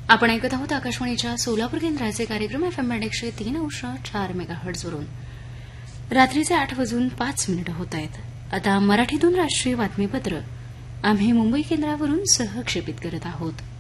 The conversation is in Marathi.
आपण ऐकत आहोत आकाशवाणीच्या सोलापूर केंद्राचे कार्यक्रम FM 103.4 मेगाहर्ट्झवरून. रात्रीचे 8:05 होत आहेत. आता मराठीतून राष्ट्रीय बातमीपत्र आम्ही मुंबई केंद्रावरून सहक्षेपित करत आहोत.